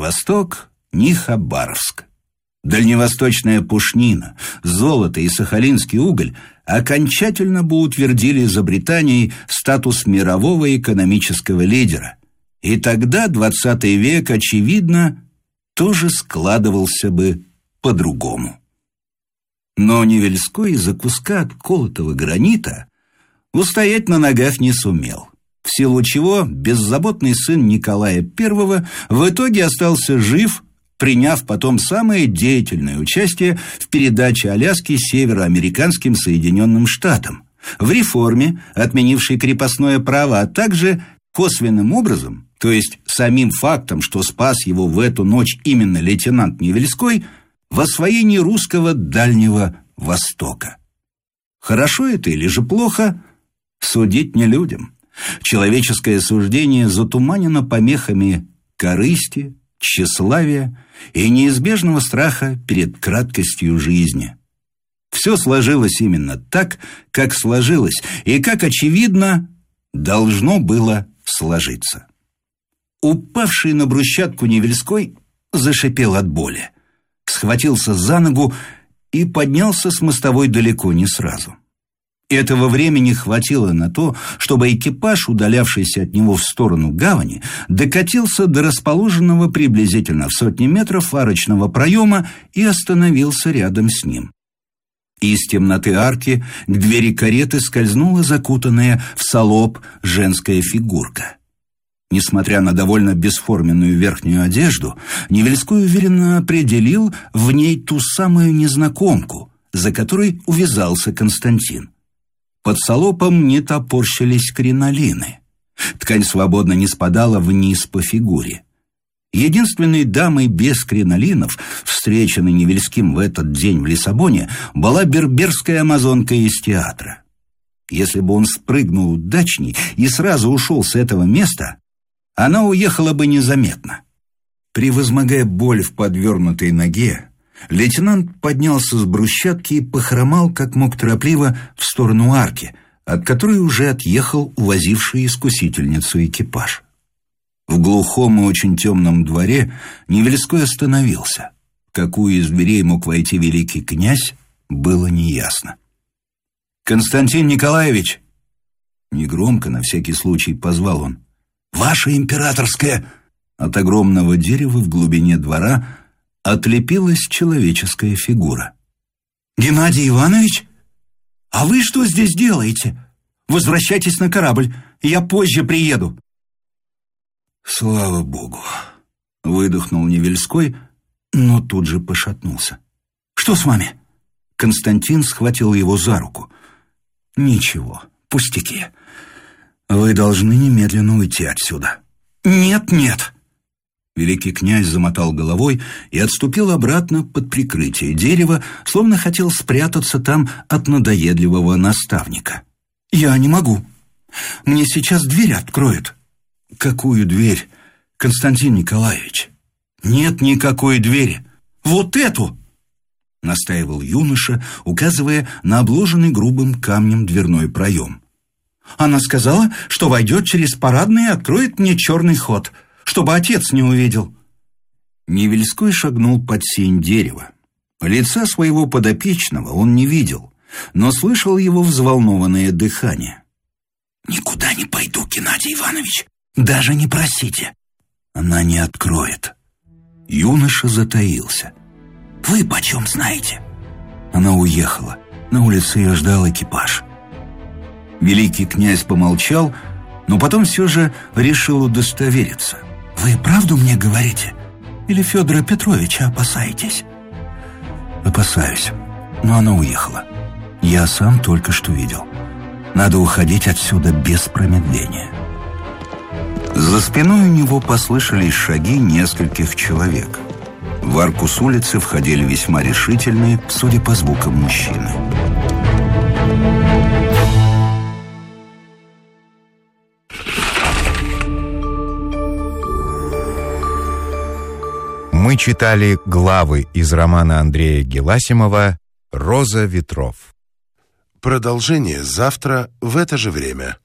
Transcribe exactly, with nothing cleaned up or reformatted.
Восток, ни Хабаровск. Дальневосточная пушнина, золото и сахалинский уголь окончательно бы утвердили за Британией статус мирового экономического лидера. И тогда двадцатый век, очевидно, тоже складывался бы по-другому. Но Невельской из-за куска отколотого гранита устоять на ногах не сумел, в силу чего беззаботный сын Николая Первого в итоге остался жив, приняв потом самое деятельное участие в передаче Аляски североамериканским Соединенным Штатам, в реформе, отменившей крепостное право, а также косвенным образом, то есть самим фактом, что спас его в эту ночь именно лейтенант Невельской, в освоении русского Дальнего Востока. Хорошо это или же плохо, судить не людям. Человеческое суждение затуманено помехами корысти, тщеславия и неизбежного страха перед краткостью жизни. Все сложилось именно так, как сложилось, и, как очевидно, должно было сложиться. Упавший на брусчатку Невельской зашипел от боли, схватился за ногу и поднялся с мостовой далеко не сразу. Этого времени хватило на то, чтобы экипаж, удалявшийся от него в сторону гавани, докатился до расположенного приблизительно в сотни метров арочного проема и остановился рядом с ним. Из темноты арки к двери кареты скользнула закутанная в салоп женская фигурка. Несмотря на довольно бесформенную верхнюю одежду, Невельской уверенно определил в ней ту самую незнакомку, за которой увязался Константин. Под салопом не топорщились кринолины. Ткань свободно не спадала вниз по фигуре. Единственной дамой без кринолинов, встреченной Невельским в этот день в Лиссабоне, была берберская амазонка из театра. Если бы он спрыгнул удачней и сразу ушел с этого места, она уехала бы незаметно. Превозмогая боль в подвернутой ноге, лейтенант поднялся с брусчатки и похромал, как мог, торопливо в сторону арки, от которой уже отъехал увозивший искусительницу экипаж. В глухом и очень темном дворе Невельской остановился. В какую из дверей мог войти великий князь, было неясно. «Константин Николаевич!» Негромко, на всякий случай, позвал он. «Ваше императорское!» От огромного дерева в глубине двора отлепилась человеческая фигура. «Геннадий Иванович? А вы что здесь делаете? Возвращайтесь на корабль, я позже приеду». «Слава Богу!» — выдохнул Невельской, но тут же пошатнулся. «Что с вами?» Константин схватил его за руку. «Ничего, пустяки. Вы должны немедленно уйти отсюда». «Нет, нет!» Великий князь замотал головой и отступил обратно под прикрытие дерева, словно хотел спрятаться там от надоедливого наставника. «Я не могу. Мне сейчас дверь откроют». «Какую дверь, Константин Николаевич?» «Нет никакой двери. Вот эту!» настаивал юноша, указывая на обложенный грубым камнем дверной проем. «Она сказала, что войдет через парадный и откроет мне черный ход, чтобы отец не увидел». Невельской шагнул под сень дерева. Лица своего подопечного он не видел, но слышал его взволнованное дыхание. «Никуда не пойду, Геннадий Иванович, даже не просите. Она не откроет». Юноша затаился. «Вы почем знаете?» Она уехала. На улице ее ждал экипаж. Великий князь помолчал, но потом все же решил удостовериться. «Вы правду мне говорите? Или Федора Петровича опасаетесь?» «Опасаюсь, но она уехала. Я сам только что видел. Надо уходить отсюда без промедления». За спиной у него послышались шаги нескольких человек. В арку с улицы входили весьма решительные, судя по звукам, мужчины. Мы читали главы из романа Андрея Геласимова «Роза ветров». Продолжение завтра в это же время.